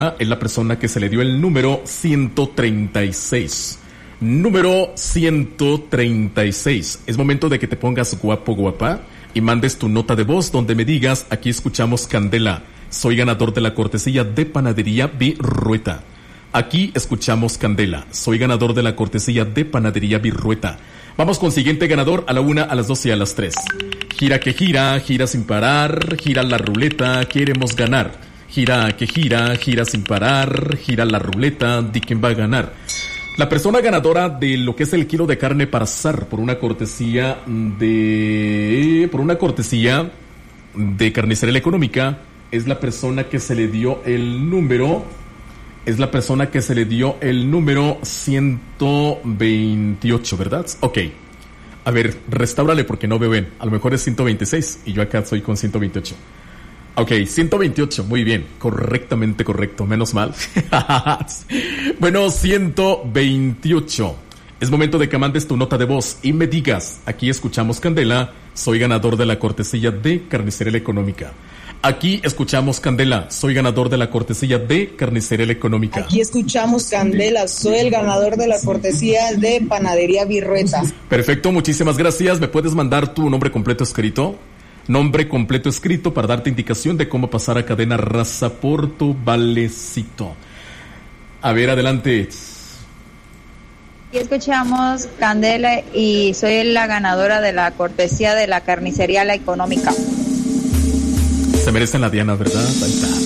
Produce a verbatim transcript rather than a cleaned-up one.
es la persona que se le dio el número ciento treinta y seis. Número ciento treinta y seis. Es momento de que te pongas guapo, guapa, y mandes tu nota de voz donde me digas: aquí escuchamos Candela, soy ganador de la cortesía de Panadería Virrueta. Aquí escuchamos Candela, soy ganador de la cortesía de Panadería Virrueta. Vamos con siguiente ganador a la una, a las dos y a las tres. Gira que gira, gira sin parar, gira la ruleta, queremos ganar. Gira que gira, gira sin parar, gira la ruleta, di quién va a ganar. La persona ganadora de lo que es el kilo de carne para asar por una cortesía de... por una cortesía de Carnicería Económica es la persona que se le dio el número... Es la persona que se le dio el número ciento veintiocho, ¿verdad? Ok. A ver, restáurale porque no veo bien. A lo mejor es ciento veintiséis y yo acá soy con ciento veintiocho. Ok, ciento veintiocho, muy bien. Correctamente correcto, menos mal. Bueno, ciento veintiocho. Es momento de que mandes tu nota de voz y me digas: aquí escuchamos Candela, soy ganador de la cortesía de Carnicería Económica. Aquí escuchamos Candela, soy ganador de la cortesía de Carnicería Económica. Aquí escuchamos Candela, soy el ganador de la cortesía de Panadería Virrueta. Perfecto, muchísimas gracias. ¿Me puedes mandar tu nombre completo escrito? Nombre completo escrito para darte indicación de cómo pasar a Cadena Raza por tu valecito. A ver, adelante. Aquí escuchamos Candela y soy la ganadora de la cortesía de la Carnicería La Económica. Se merecen la diana, ¿verdad? Ahí está.